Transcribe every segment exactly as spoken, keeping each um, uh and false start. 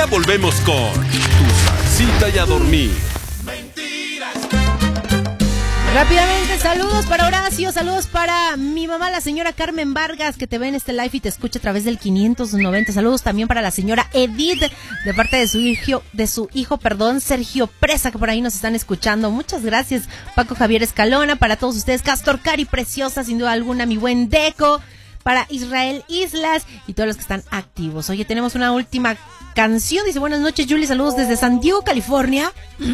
volvemos con Tu Salsita y a Dormir. Rápidamente, saludos para Horacio, saludos para mi mamá, la señora Carmen Vargas, que te ve en este live y te escucha a través del quinientos noventa. Saludos también para la señora Edith, de parte de su hijo, de su hijo, perdón, Sergio Presa, que por ahí nos están escuchando. Muchas gracias, Paco Javier Escalona, para todos ustedes, Castor Cari Preciosa, sin duda alguna, mi buen Deco, para Israel Islas y todos los que están activos. Oye, tenemos una última canción, dice, buenas noches, Julie, saludos desde San Diego, California.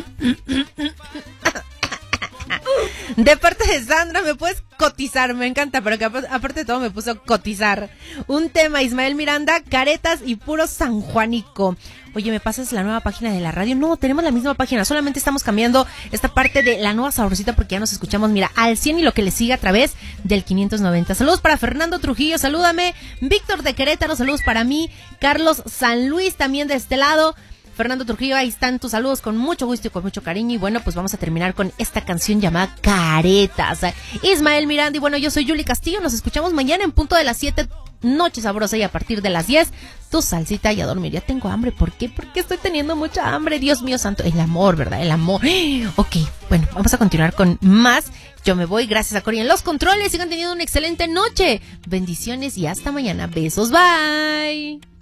De parte de Sandra, ¿me puedes cotizar? Me encanta, pero que aparte de todo me puso cotizar. Un tema, Ismael Miranda, Caretas y puro sanjuanico. Oye, ¿me pasas la nueva página de la radio? No, tenemos la misma página, solamente estamos cambiando esta parte de la nueva sabrosita porque ya nos escuchamos, mira, al cien y lo que le sigue a través del quinientos noventa. Saludos para Fernando Trujillo, salúdame. Víctor de Querétaro, saludos para mí. Carlos San Luis también de este lado. Fernando Trujillo, ahí están tus saludos con mucho gusto y con mucho cariño. Y bueno, pues vamos a terminar con esta canción llamada Caretas. Ismael Miranda, y bueno, yo soy Julie Castillo. Nos escuchamos mañana en punto de las siete. Noche sabrosa, y a partir de las diez, tu salsita y a dormir. Ya tengo hambre. ¿Por qué? Porque estoy teniendo mucha hambre. Dios mío santo. El amor, ¿verdad? El amor. Ok, bueno, vamos a continuar con más. Yo me voy. Gracias a Cori en los controles. Sigan teniendo una excelente noche. Bendiciones y hasta mañana. Besos. Bye.